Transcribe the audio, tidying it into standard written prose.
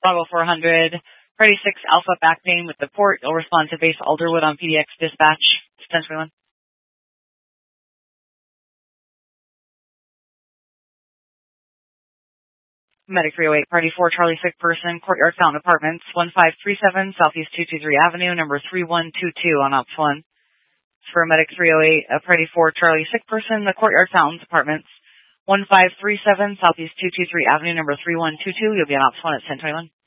Bravo 400, Party 6 Alpha back name with the port. You'll respond to base Alderwood on PDX dispatch. 1021. Medic 308, Party 4, Charlie sick person, Courtyard Fountain Apartments, 1537 Southeast 223 Avenue, number 3122 on Ops 1. For Medic 308, Party 4, Charlie sick person, the Courtyard Fountains Apartments, 1537 Southeast 223 Avenue, number 3122. You'll be on Ops 1 at 1021.